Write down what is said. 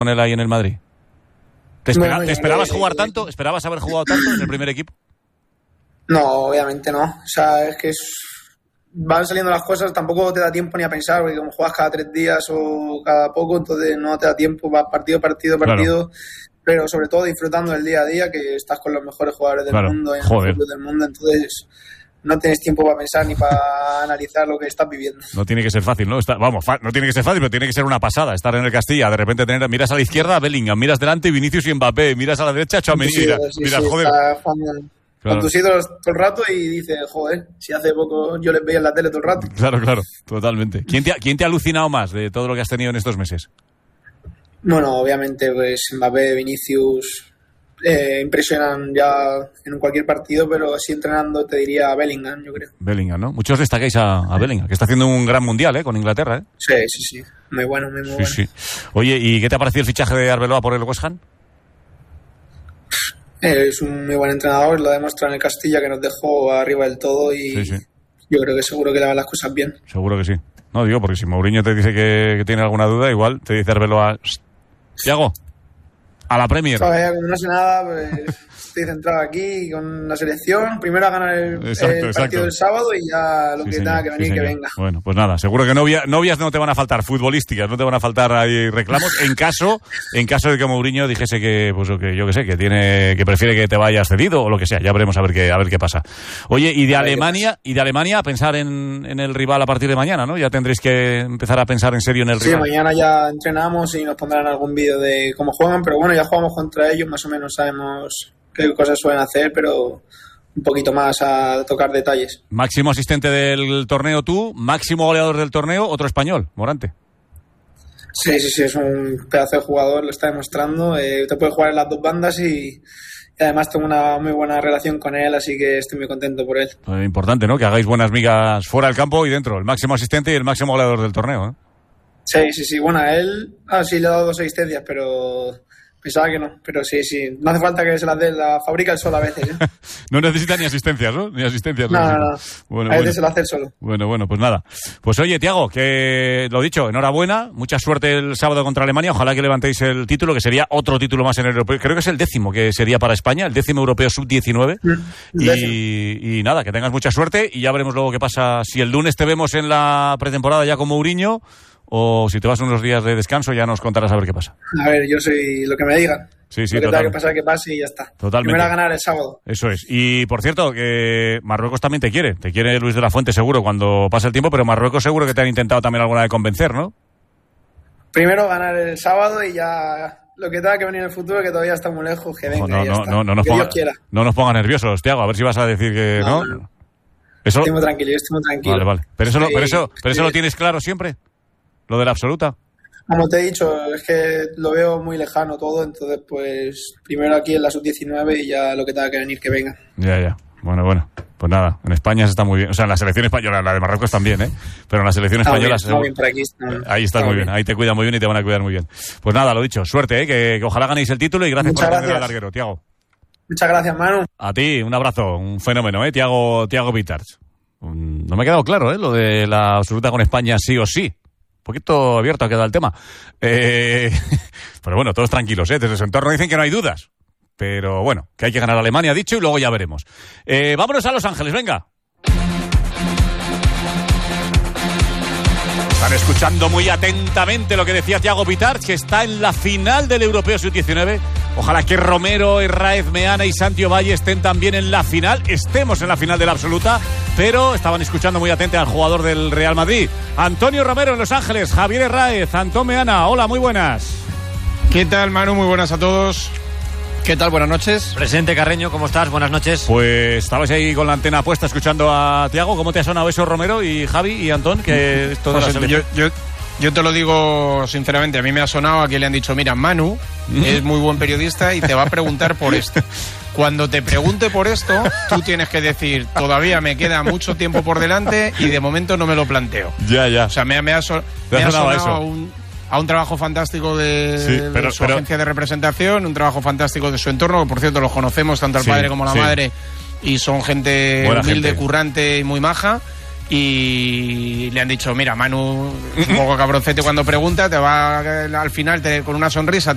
con él ahí en el Madrid? ¿Te esperabas jugar tanto? ¿Esperabas haber jugado tanto en el primer equipo? No, obviamente no. O sea, es que van saliendo las cosas, tampoco te da tiempo ni a pensar, porque como juegas cada 3 días o cada poco, entonces no te da tiempo, vas partido, claro. Pero sobre todo disfrutando del día a día, que estás con los mejores jugadores del mundo, en el fútbol del mundo, entonces no tienes tiempo para pensar ni para analizar lo que estás viviendo. No tiene que ser fácil, ¿no? No tiene que ser fácil, pero tiene que ser una pasada estar en el Castilla, de repente miras a la izquierda a Bellingham, miras delante Vinicius y Mbappé, miras a la derecha a Tchouaméni, miras, joder. Con tus ídolos todo el rato y dices, joder, si hace poco yo les veía en la tele todo el rato. Claro, totalmente. ¿Quién te ha alucinado más de todo lo que has tenido en estos meses? Bueno, obviamente, pues Mbappé, Vinicius, impresionan ya en cualquier partido, pero así entrenando te diría Bellingham, yo creo. Bellingham, ¿no? Muchos destacáis a Bellingham, que está haciendo un gran mundial, con Inglaterra, Sí. Muy bueno. Sí. Oye, ¿y qué te ha parecido el fichaje de Arbeloa por el West Ham? Es un muy buen entrenador, lo demuestra en el Castilla, que nos dejó arriba del todo y yo creo que seguro que le van las cosas bien. Seguro que sí. No, digo, porque si Mourinho te dice que tiene alguna duda, igual te dice Arbeloa, Thiago, a la Premier. Todavía como no sé nada, pues estoy centrado aquí con la selección. Primero a ganar el partido del sábado y ya lo que tenga que venir, que venga. Bueno, pues nada, seguro que novias no te van a faltar, futbolísticas, no te van a faltar ahí reclamos, en caso de que Mourinho dijese que, pues que yo que sé, que prefiere que te vayas cedido o lo que sea. Ya veremos a ver qué pasa. Oye, y de Alemania a pensar en el rival a partir de mañana, ¿no? Ya tendréis que empezar a pensar en serio en el rival. Sí, mañana ya entrenamos y nos pondrán algún vídeo de cómo juegan, pero bueno, ya jugamos contra ellos, más o menos sabemos qué cosas suelen hacer, pero un poquito más a tocar detalles. Máximo asistente del torneo tú, máximo goleador del torneo, otro español, Morante. Sí, es un pedazo de jugador, lo está demostrando, te puede jugar en las dos bandas y además tengo una muy buena relación con él, así que estoy muy contento por él. Importante, ¿no? Que hagáis buenas migas fuera del campo y dentro, el máximo asistente y el máximo goleador del torneo, ¿eh? Sí, bueno, a él sí le he dado 2 asistencias, pero pensaba que no, pero sí, no hace falta que se las dé, la fabrica él solo a veces, ¿eh? No necesita ni asistencias, ¿no? Ni asistencias. No. Bueno, a veces se lo hace él solo. Bueno, pues nada. Pues oye, Thiago, que lo dicho, enhorabuena, mucha suerte el sábado contra Alemania, ojalá que levantéis el título, que sería otro título más en el europeo, creo que es el 10º que sería para España, el 10º europeo sub-19, y nada, que tengas mucha suerte y ya veremos luego qué pasa, si el lunes te vemos en la pretemporada ya con Mourinho, o si te vas unos días de descanso ya nos contarás a ver qué pasa. A ver, yo soy lo que me digan. Sí, lo que tenga que pasar, que pase y ya está. Totalmente. Primero a ganar el sábado. Eso es. Y por cierto, que Marruecos también te quiere Luis de la Fuente seguro cuando pase el tiempo, pero Marruecos seguro que te han intentado también alguna vez convencer, ¿no? Primero ganar el sábado y ya lo que tenga que venir en el futuro, que todavía está muy lejos, que venga. No nos pongas nerviosos, Thiago, a ver si vas a decir que no. Eso... Estoy muy tranquilo. Vale. Pero eso lo tienes claro siempre. ¿Lo de la absoluta? Como te he dicho, es que lo veo muy lejano todo, entonces pues primero aquí en la sub-19 y ya lo que tenga que venir, que venga. Ya. Bueno. Pues nada, en España se está muy bien. O sea, en la selección española, la de Marruecos también, ¿eh? Pero en la selección española... Bien por aquí. Ahí estás muy bien. Ahí te cuidan muy bien y te van a cuidar muy bien. Pues nada, lo dicho, suerte, ¿eh? Que ojalá ganéis el título y gracias por atender al larguero, Thiago. Muchas gracias, Manu. A ti, un abrazo, un fenómeno, ¿eh? Thiago Pitarch. No me ha quedado claro, ¿eh? Lo de la absoluta con España sí o sí. Un poquito abierto ha quedado el tema. Pero bueno, todos tranquilos, ¿eh? Desde su entorno dicen que no hay dudas. Pero bueno, que hay que ganar a Alemania, dicho, y luego ya veremos. Vámonos a Los Ángeles, venga. Están escuchando muy atentamente lo que decía Thiago Pitarch, que está en la final del Europeo Sub-19. Ojalá que Romero, Herráez, Meana y Santi Ovalle estén también en la final. Estemos en la final de la absoluta, pero estaban escuchando muy atento al jugador del Real Madrid. Antonio Romero en Los Ángeles, Javier Herráez, Antón Meana. Hola, muy buenas. ¿Qué tal, Manu? Muy buenas a todos. ¿Qué tal? Buenas noches. Presidente Carreño, ¿cómo estás? Buenas noches. Pues estabais ahí con la antena puesta escuchando a Thiago. ¿Cómo te ha sonado eso, Romero y Javi y Antón? Que esto de la selección... Yo te lo digo sinceramente, a mí me ha sonado a que le han dicho, mira, Manu es muy buen periodista y te va a preguntar por esto. Cuando te pregunte por esto, tú tienes que decir, todavía me queda mucho tiempo por delante y de momento no me lo planteo. Ya. O sea, me ha sonado a un trabajo fantástico de su agencia de representación, un trabajo fantástico de su entorno, que por cierto los conocemos, tanto el padre como la madre, y son gente buena humilde, currante y muy maja. Y le han dicho, mira, Manu, un poco cabroncete cuando pregunta, te va al final con una sonrisa